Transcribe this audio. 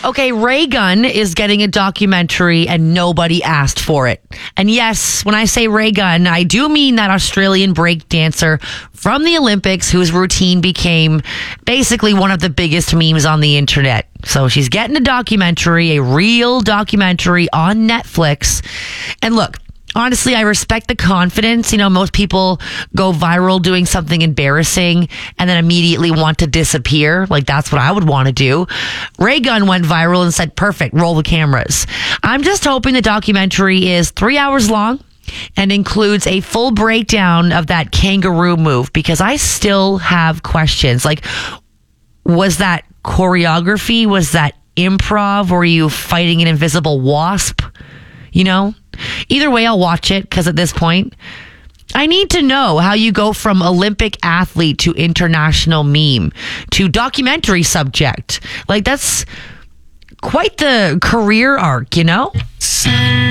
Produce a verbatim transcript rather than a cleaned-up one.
Okay, Ray Gunn is getting a documentary and nobody asked for it. And yes, when I say Ray Gunn, I do mean that Australian break dancer from the Olympics whose routine became basically one of the biggest memes on the internet. So she's getting a documentary, a real documentary on Netflix. And look, honestly, I respect the confidence. You know, most people go viral doing something embarrassing and then immediately want to disappear. Like, that's what I would want to do. Ray Gunn went viral and said, perfect, roll the cameras. I'm just hoping the documentary is three hours long and includes a full breakdown of that kangaroo move, because I still have questions. Like, was that choreography? Was that improv? Were you fighting an invisible wasp? You know? Either way, I'll watch it, because at this point, I need to know how you go from Olympic athlete to international meme to documentary subject. Like, that's quite the career arc, you know?